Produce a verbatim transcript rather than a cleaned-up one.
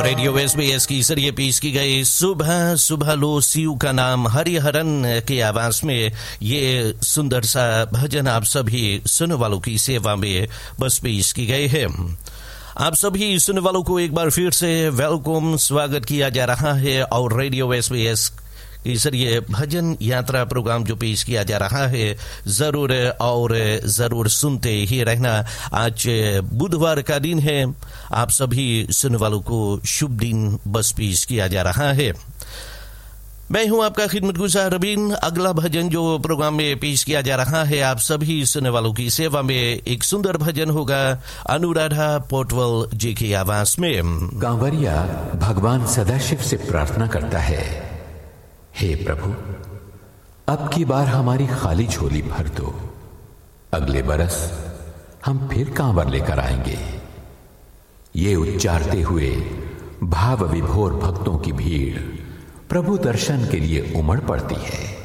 Radio SBS की जरिए पेश की गई सुबह सुबह लो सियू का नाम हरिहरन के आवाज में ये सुंदर सा भजन आप सभी सुनने वालों की सेवा में बस पेश की गई है। आप सभी सुनने वालों को एक बार फिर से वेलकम, स्वागत किया जा रहा है और रेडियो एसबीएस के जरिए भजन यात्रा प्रोग्राम जो पेश किया जा रहा है जरूर और जरूर सुनते ही रहना। आज बुधवार का दिन है, आप सभी सुनने वालों को शुभ दिन बस पेश किया जा रहा है। मैं हूं आपका खिदमतगुजार रवीन। अगला भजन जो प्रोग्राम में पेश किया जा रहा है आप सभी सुनने वालों की सेवा में एक सुंदर भजन होगा अनुराधा पोटवल जी की आवाज में। कांवरिया भगवान सदाशिव से प्रार्थना करता है, हे प्रभु, अब की बार हमारी खाली झोली भर दो, अगले बरस हम फिर कांवर लेकर आएंगे। ये उच्चारते हुए भाव विभोर भक्तों की भीड़ प्रभु दर्शन के लिए उमड़ पड़ती है।